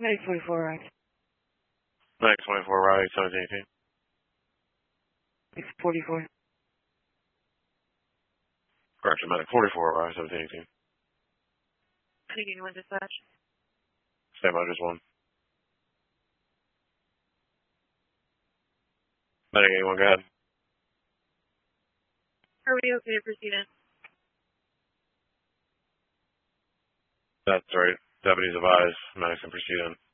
Medic 44, right. Medic 24, Riley 1718. Medic 44. Correction, Medic 44, Riley 1718. Medic 81 dispatch. Stand by, just one. Medic 81, go ahead. Are we okay to proceed in? That's right. Deputies advise, medics can proceed in.